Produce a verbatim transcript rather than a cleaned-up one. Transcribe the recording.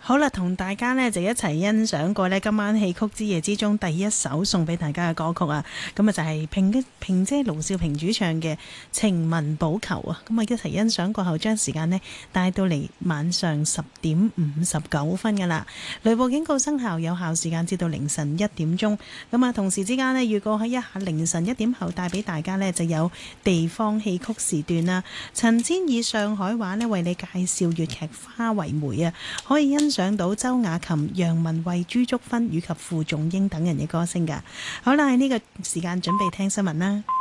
好啦，同大家呢就一齊欣賞過呢今晚戲曲之夜之中第一首送俾大家嘅歌曲啊！咁啊就係萍萍姐盧少萍主唱嘅《情文補求》啊！咁啊一齊欣賞過後，將時間呢帶到嚟晚上十點五十九分噶啦。雷暴警告生效，有效時間至到凌晨一點鐘。咁啊同時之間呢，預告喺一下凌晨一點後帶俾大家呢就有地方戲曲時段啦。陳千以上海話呢為你介紹粵劇《花為媒》啊，可以欣賞到周雅琴、楊文慧、朱竹芬以及傅仲英等人嘅歌聲㗎。好啦，喺呢個時間準備聽新聞啦。